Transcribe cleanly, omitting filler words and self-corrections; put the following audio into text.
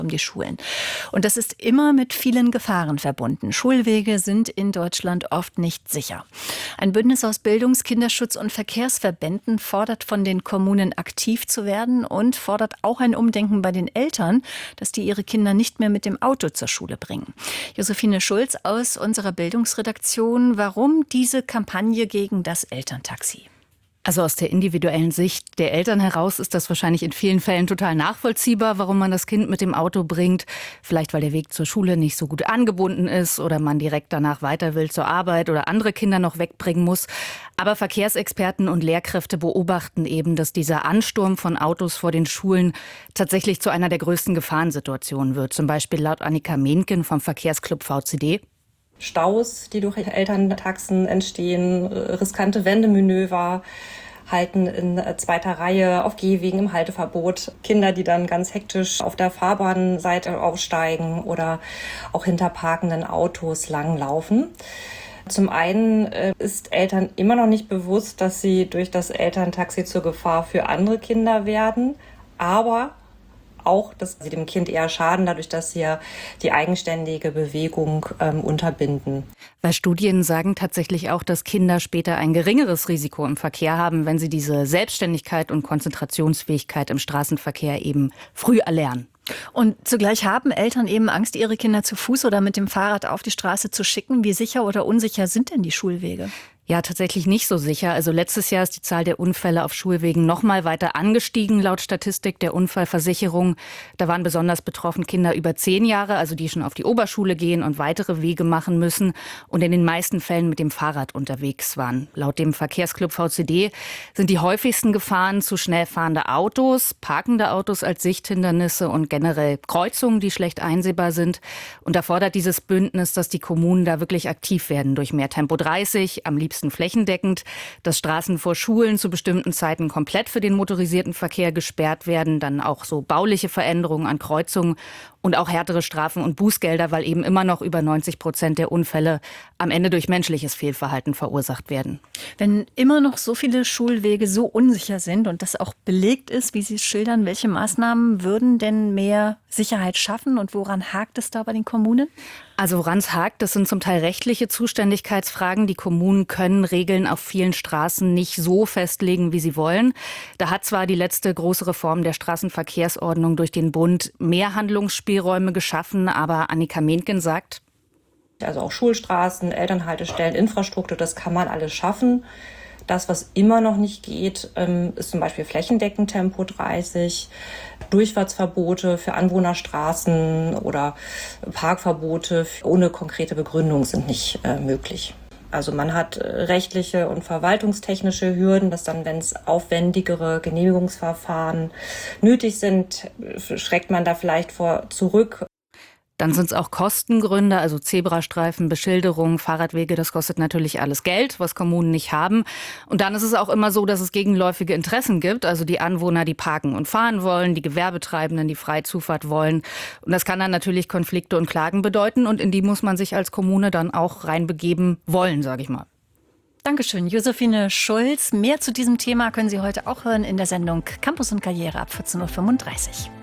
um die Schulen. Und das ist immer mit vielen Gefahren verbunden. Schulwege sind in Deutschland oft nicht sicher. Ein Bündnis aus Bildungs-, Kinderschutz- und Verkehrsverbänden fordert von den Kommunen aktiv zu werden und fordert auch ein Umdenken bei den Eltern, dass die ihre Kinder nicht mehr mit dem Auto zur Schule bringen. Josephine Schulz aus unserer Bildungsredaktion. Warum diese Kampagne gegen das Elterntaxi? Also aus der individuellen Sicht der Eltern heraus ist das wahrscheinlich in vielen Fällen total nachvollziehbar, warum man das Kind mit dem Auto bringt. Vielleicht, weil der Weg zur Schule nicht so gut angebunden ist oder man direkt danach weiter will zur Arbeit oder andere Kinder noch wegbringen muss. Aber Verkehrsexperten und Lehrkräfte beobachten eben, dass dieser Ansturm von Autos vor den Schulen tatsächlich zu einer der größten Gefahrensituationen wird. Zum Beispiel laut Annika Mehnken vom Verkehrsclub VCD. Staus, die durch Elterntaxen entstehen, riskante Wendemanöver, Halten in zweiter Reihe, auf Gehwegen im Halteverbot, Kinder, die dann ganz hektisch auf der Fahrbahnseite aussteigen oder auch hinter parkenden Autos langlaufen. Zum einen ist Eltern immer noch nicht bewusst, dass sie durch das Elterntaxi zur Gefahr für andere Kinder werden, aber auch, dass sie dem Kind eher schaden, dadurch, dass sie ja die eigenständige Bewegung unterbinden. Weil Studien sagen tatsächlich auch, dass Kinder später ein geringeres Risiko im Verkehr haben, wenn sie diese Selbstständigkeit und Konzentrationsfähigkeit im Straßenverkehr eben früh erlernen. Und zugleich haben Eltern eben Angst, ihre Kinder zu Fuß oder mit dem Fahrrad auf die Straße zu schicken. Wie sicher oder unsicher sind denn die Schulwege? Ja, tatsächlich nicht so sicher. Also letztes Jahr ist die Zahl der Unfälle auf Schulwegen noch mal weiter angestiegen, laut Statistik der Unfallversicherung. Da waren besonders betroffen Kinder über 10 Jahre, also die schon auf die Oberschule gehen und weitere Wege machen müssen und in den meisten Fällen mit dem Fahrrad unterwegs waren. Laut dem Verkehrsclub VCD sind die häufigsten Gefahren zu schnell fahrende Autos, parkende Autos als Sichthindernisse und generell Kreuzungen, die schlecht einsehbar sind. Und da fordert dieses Bündnis, dass die Kommunen da wirklich aktiv werden durch mehr Tempo 30, am liebsten flächendeckend, dass Straßen vor Schulen zu bestimmten Zeiten komplett für den motorisierten Verkehr gesperrt werden, dann auch so bauliche Veränderungen an Kreuzungen und auch härtere Strafen und Bußgelder, weil eben immer noch über 90% der Unfälle am Ende durch menschliches Fehlverhalten verursacht werden. Wenn immer noch so viele Schulwege so unsicher sind und das auch belegt ist, wie Sie es schildern, welche Maßnahmen würden denn mehr Sicherheit schaffen und woran hakt es da bei den Kommunen? Also woran es hakt, das sind zum Teil rechtliche Zuständigkeitsfragen. Die Kommunen können Regeln auf vielen Straßen nicht so festlegen, wie sie wollen. Da hat zwar die letzte große Reform der Straßenverkehrsordnung durch den Bund mehr Handlungsspielräume geschaffen, aber Annika Mehnken sagt: Also auch Schulstraßen, Elternhaltestellen, Infrastruktur, das kann man alles schaffen. Das, was immer noch nicht geht, ist zum Beispiel flächendeckend Tempo 30, Durchfahrtsverbote für Anwohnerstraßen oder Parkverbote ohne konkrete Begründung sind nicht möglich. Also man hat rechtliche und verwaltungstechnische Hürden, dass dann, wenn es aufwendigere Genehmigungsverfahren nötig sind, schreckt man da vielleicht vor zurück. Dann sind es auch Kostengründe, also Zebrastreifen, Beschilderung, Fahrradwege, das kostet natürlich alles Geld, was Kommunen nicht haben. Und dann ist es auch immer so, dass es gegenläufige Interessen gibt, also die Anwohner, die parken und fahren wollen, die Gewerbetreibenden, die freie Zufahrt wollen. Und das kann dann natürlich Konflikte und Klagen bedeuten und in die muss man sich als Kommune dann auch reinbegeben wollen, sage ich mal. Dankeschön, Josephine Schulz. Mehr zu diesem Thema können Sie heute auch hören in der Sendung Campus und Karriere ab 14.35 Uhr.